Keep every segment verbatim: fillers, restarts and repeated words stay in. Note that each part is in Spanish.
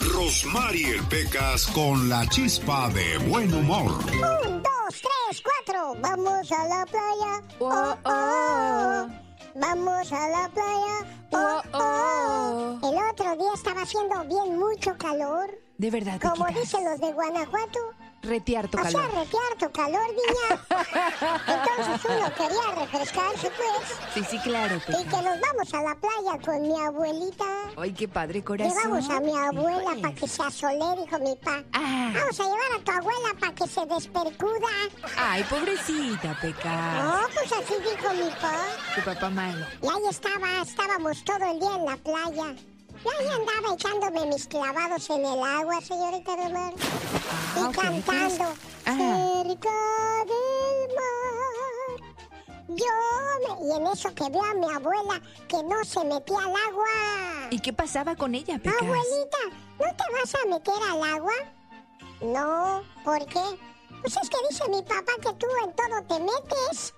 Rosmarie Pecas con la chispa de buen humor. Un, dos, tres, cuatro. Vamos a la playa. Oh, oh. Vamos a la playa. Oh, oh. El otro día estaba haciendo bien mucho calor. De verdad. Como dicen los de Guanajuato. Retearto calor. O sea, retearto calor, niña. Entonces uno quería refrescarse, pues. Sí, sí, claro. Peca. Y que nos vamos a la playa con mi abuelita. Ay, qué padre, corazón. Llevamos a mi abuela para que se asole, dijo mi pa. Ah. Vamos a llevar a tu abuela para que se despercuda. Ay, pobrecita, Peca. No, pues así dijo mi pa. Tu papá malo. Y ahí estaba, estábamos todo el día en la playa. Yo ahí andaba echándome mis clavados en el agua, señorita Romar. Ah, y okay, cantando, ah. cerca del mar. Yo me... Y en eso que veo a mi abuela que no se metía al agua. ¿Y qué pasaba con ella, Peca? Abuelita, ¿no te vas a meter al agua? No, ¿por qué? Pues es que dice mi papá que tú en todo te metes.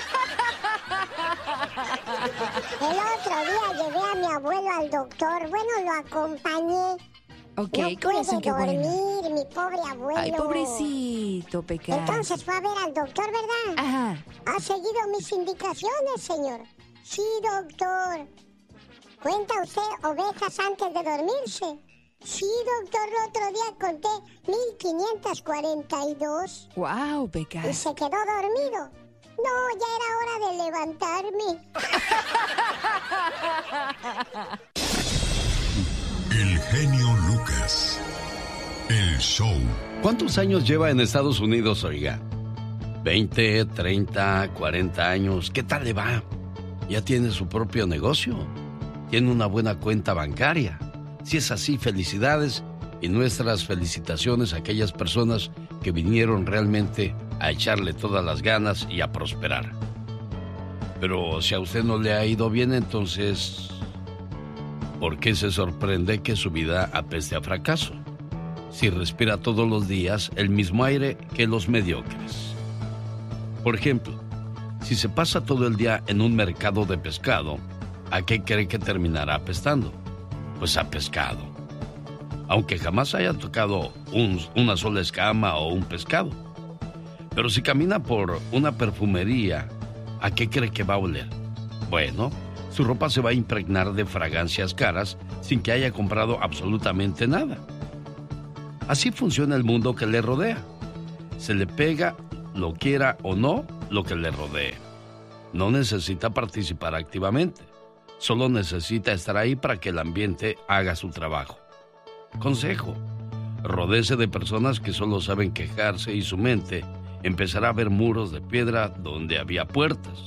El otro día llevé a mi abuelo al doctor. Bueno, lo acompañé. Ok, no corazón, puede qué dormir, bueno. mi pobre abuelo. Ay, pobrecito, Peca. Entonces fue a ver al doctor, ¿verdad? Ajá. ¿Ha seguido mis indicaciones, señor? Sí, doctor. ¿Cuenta usted ovejas antes de dormirse? Sí, doctor, el otro día conté mil quinientos cuarenta y dos. Wow, Peca. Y se quedó dormido. No, ya era hora de levantarme. El genio Lucas. El show. ¿Cuántos años lleva en Estados Unidos, oiga? ¿veinte, treinta, cuarenta años? ¿Qué tal le va? ¿Ya tiene su propio negocio? ¿Tiene una buena cuenta bancaria? Si es así, felicidades y nuestras felicitaciones a aquellas personas que vinieron realmente a echarle todas las ganas y a prosperar. Pero si a usted no le ha ido bien, entonces, ¿por qué se sorprende que su vida apeste a fracaso? Si respira todos los días el mismo aire que los mediocres. Por ejemplo, si se pasa todo el día en un mercado de pescado, ¿a qué cree que terminará apestando? Pues a pescado. Aunque jamás haya tocado un, una sola escama o un pescado. Pero si camina por una perfumería, ¿a qué cree que va a oler? Bueno, su ropa se va a impregnar de fragancias caras sin que haya comprado absolutamente nada. Así funciona el mundo que le rodea. Se le pega, lo quiera o no, lo que le rodee. No necesita participar activamente. Solo necesita estar ahí para que el ambiente haga su trabajo. Consejo: rodéese de personas que solo saben quejarse y su mente empezará a ver muros de piedra donde había puertas.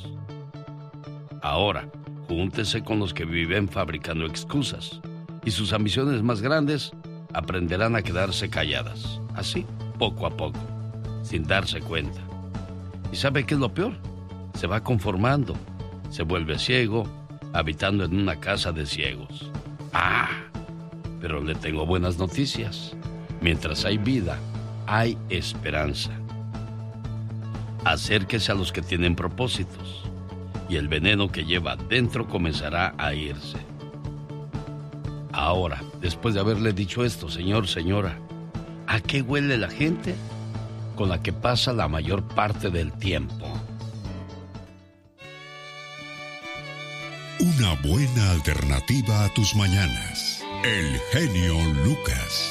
Ahora, júntese con los que viven fabricando excusas y sus ambiciones más grandes aprenderán a quedarse calladas, así, poco a poco, sin darse cuenta. ¿Y sabe qué es lo peor? Se va conformando, se vuelve ciego, habitando en una casa de ciegos. ¡Ah! Pero le tengo buenas noticias. Mientras hay vida, hay esperanza. Acérquese a los que tienen propósitos y el veneno que lleva dentro comenzará a irse. Ahora, después de haberle dicho esto, señor, señora, ¿a qué huele la gente con la que pasa la mayor parte del tiempo? Una buena alternativa a tus mañanas. El genio Lucas.